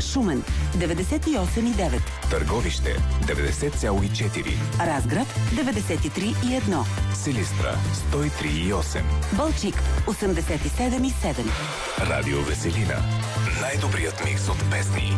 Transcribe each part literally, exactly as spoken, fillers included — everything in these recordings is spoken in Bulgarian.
Шумен деветдесет и осем и девет, Търговище деветдесет цяло и четири, Разград деветдесет и три и едно, Силистра сто и три и осем, Балчик осемдесет и седем и седем. Радио Веселина. Най-добрият микс от песни.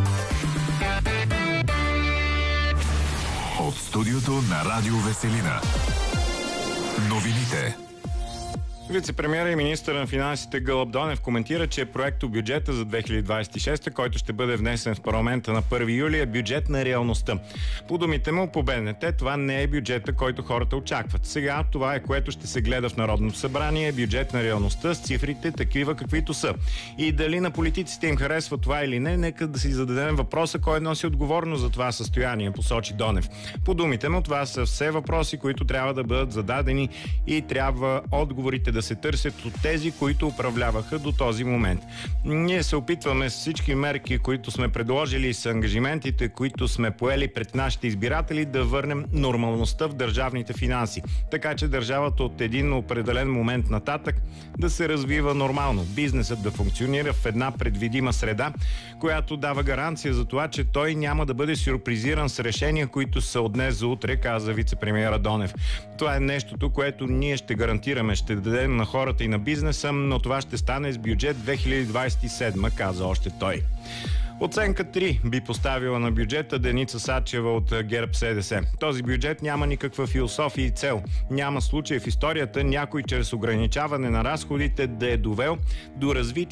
От студиото на Радио Веселина. Новините. Вице-премиера и министър на финансите Гълъб Донев коментира, че проектобюджета за две хиляди двадесет и шеста, който ще бъде внесен в парламента на първи юли, е бюджет на реалността. По думите му по Б Н Т, това не е бюджета, който хората очакват. Сега това е, което ще се гледа в Народното събрание, бюджет на реалността с цифрите такива каквито са. И дали на политиците им харесва това или не, нека да си зададем въпроса кой носи отговорност за това състояние, посочи Донев. По думите му това са все въпроси, които трябва да бъдат зададени и трябва отговорите да се търсят от тези, които управляваха до този момент. Ние се опитваме с всички мерки, които сме предложили и с ангажиментите, които сме поели пред нашите избиратели, да върнем нормалността в държавните финанси. Така че държавата от един определен момент нататък да се развива нормално. Бизнесът да функционира в една предвидима среда, която дава гаранция за това, че той няма да бъде сюрпризиран с решения, които са от днес за утре, каза вице-премиера Донев. Това е нещото, което ние ще гарантираме, ще дадем на хората и на бизнеса, но това ще стане с бюджет две хиляди двадесет и седма, каза още той. Оценка три би поставила на бюджета Деница Сачева от ГЕРБ С Д С. Този бюджет няма никаква философия и цел. Няма случай в историята някой чрез ограничаване на разходите да е довел до развитие